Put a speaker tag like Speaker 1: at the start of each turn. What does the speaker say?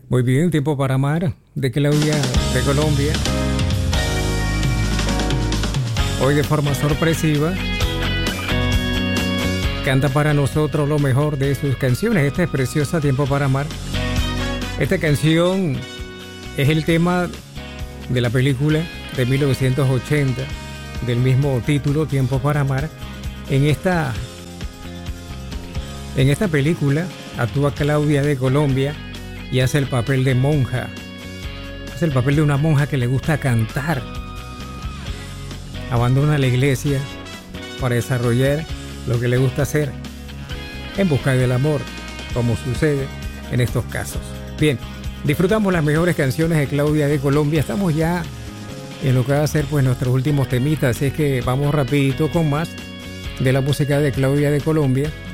Speaker 1: Muy bien, Tiempo para Amar, de Claudia de Colombia. Hoy de forma sorpresiva canta para nosotros lo mejor de sus canciones. Esta es preciosa, Tiempo para Amar. Esta canción es el tema de la película de 1980 del mismo título, Tiempo para Amar. En esta película actúa Claudia de Colombia y hace el papel de monja. Hace el papel de una monja que le gusta cantar. Abandona la iglesia para desarrollar lo que le gusta hacer en busca del amor, como sucede en estos casos. Bien, disfrutamos las mejores canciones de Claudia de Colombia. Estamos ya en lo que va a ser pues nuestros últimos temitas, así es que vamos rapidito con más de la música de Claudia de Colombia.